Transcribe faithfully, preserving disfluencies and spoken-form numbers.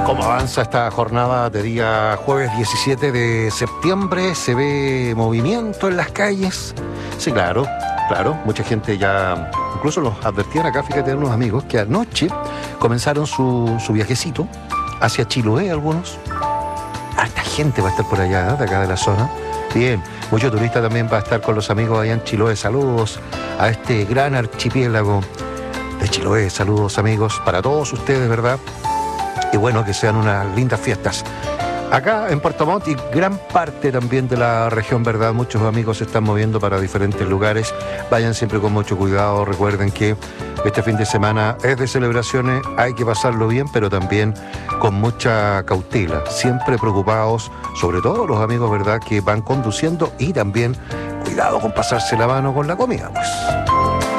¿Cómo avanza esta jornada de día jueves diecisiete de septiembre? ¿Se ve movimiento en las calles? Sí, claro, claro. Mucha gente ya, incluso los advertían acá, fíjate, unos amigos que anoche comenzaron su, su viajecito hacia Chiloé, algunos. Harta gente va a estar por allá, ¿eh? De acá de la zona. Bien, mucho turista también va a estar con los amigos allá en Chiloé. Saludos a este gran archipiélago de Chiloé. Saludos, amigos, para todos ustedes, ¿verdad? Y bueno, que sean unas lindas fiestas. Acá en Puerto Montt y gran parte también de la región, ¿verdad? Muchos amigos se están moviendo para diferentes lugares. Vayan siempre con mucho cuidado. Recuerden que este fin de semana es de celebraciones, hay que pasarlo bien, pero también con mucha cautela. Siempre preocupados, sobre todo los amigos, ¿verdad?, que van conduciendo, y también cuidado con pasarse la mano con la comida, pues.